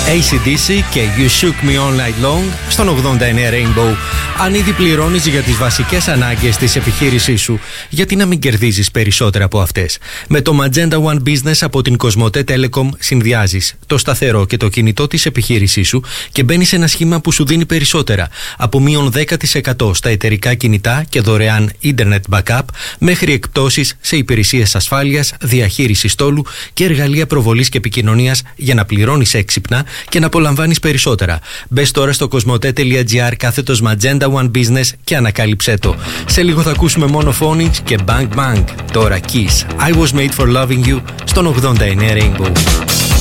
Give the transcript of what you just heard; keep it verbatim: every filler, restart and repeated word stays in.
έι σι ντι σι και You Shook Me All Night Long στον ογδόντα εννέα Rainbow. Αν ήδη πληρώνεις για τις βασικές ανάγκες της επιχείρησής σου, γιατί να μην κερδίζεις περισσότερα από αυτές? Με το Magenta One Business από την Κοσμοτέ Telecom συνδυάζεις το σταθερό και το κινητό της επιχείρησής σου και μπαίνεις σε ένα σχήμα που σου δίνει περισσότερα. Από μείον δέκα τοις εκατό στα εταιρικά κινητά και δωρεάν Internet Backup, μέχρι εκπτώσεις σε υπηρεσίες ασφάλειας, διαχείρισης στόλου και εργαλεία προβολής και επικοινωνίας για να πληρώνεις έξυπνα και να απολαμβάνεις περισσότερα. Μπες τώρα στο κοσμοτέ.gr κάθετος Magenta One Business και ανακάλυψέ το. Σε λίγο θα ακούσουμε μόνο Phonics και Bang Bang. Τώρα Kiss. I was made for loving you στον ογδόντα εννέα Rainbow.